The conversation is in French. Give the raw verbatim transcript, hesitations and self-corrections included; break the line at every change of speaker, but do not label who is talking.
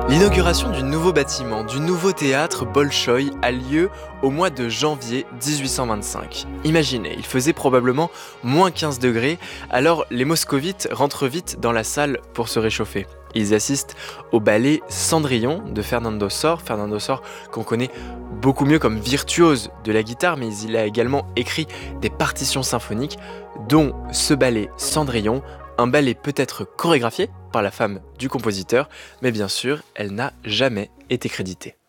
L'inauguration du nouveau bâtiment, du nouveau théâtre Bolchoï a lieu au mois de janvier dix-huit cent vingt-cinq. Imaginez, il faisait probablement moins quinze degrés, alors les moscovites rentrent vite dans la salle pour se réchauffer. Ils assistent au ballet Cendrillon de Fernando Sor, Fernando Sor qu'on connaît beaucoup mieux comme virtuose de la guitare, mais il a également écrit des partitions symphoniques, dont ce ballet Cendrillon, un ballet peut-être chorégraphié par la femme du compositeur, mais bien sûr, elle n'a jamais été créditée.